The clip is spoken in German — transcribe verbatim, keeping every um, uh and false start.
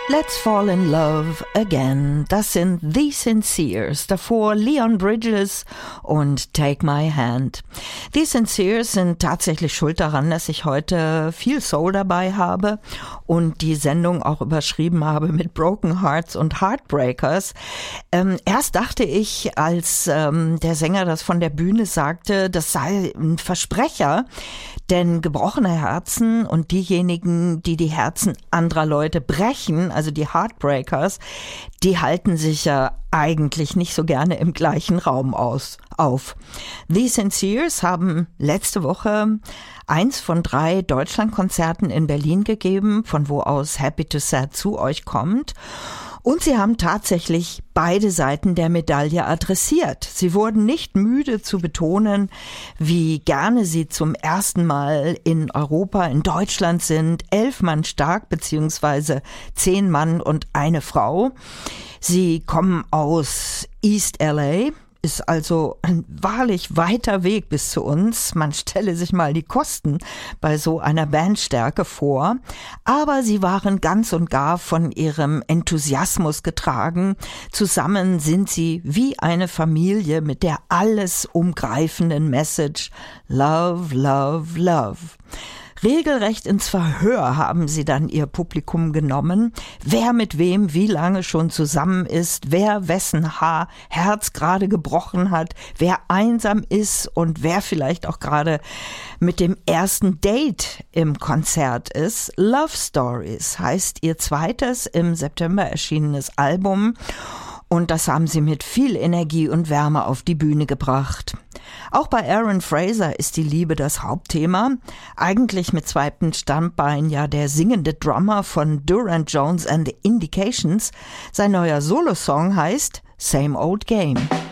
Let's Fall in Love Again. Das sind The Sinceres. Davor Leon Bridges und Take My Hand. The Sinceres sind tatsächlich schuld daran, dass ich heute viel Soul dabei habe und die Sendung auch überschrieben habe mit Broken Hearts und Heartbreakers. Ähm, erst dachte ich, als ähm, der Sänger das von der Bühne sagte, das sei ein Versprecher, denn gebrochene Herzen und diejenigen, die die Herzen anderer Leute brechen, also die Heartbreakers, die halten sich ja eigentlich nicht so gerne im gleichen Raum aus, auf. The Sinceres haben letzte Woche eins von drei Deutschlandkonzerten in Berlin gegeben, von wo aus Happy to Sad zu euch kommt. Und sie haben tatsächlich beide Seiten der Medaille adressiert. Sie wurden nicht müde zu betonen, wie gerne sie zum ersten Mal in Europa, in Deutschland sind. Elf Mann stark, beziehungsweise zehn Mann und eine Frau. Sie kommen aus East L A, ist also ein wahrlich weiter Weg bis zu uns. Man stelle sich mal die Kosten bei so einer Bandstärke vor. Aber sie waren ganz und gar von ihrem Enthusiasmus getragen. Zusammen sind sie wie eine Familie mit der alles umgreifenden Message Love, Love, Love. Regelrecht ins Verhör haben sie dann ihr Publikum genommen, wer mit wem wie lange schon zusammen ist, wer wessen Haar, Herz gerade gebrochen hat, wer einsam ist und wer vielleicht auch gerade mit dem ersten Date im Konzert ist. Love Stories heißt ihr zweites im September erschienenes Album. Und das haben sie mit viel Energie und Wärme auf die Bühne gebracht. Auch bei Aaron Fraser ist die Liebe das Hauptthema. Eigentlich mit zweitem Standbein ja der singende Drummer von Durand Jones and the Indications. Sein neuer Solosong heißt Same Old Game.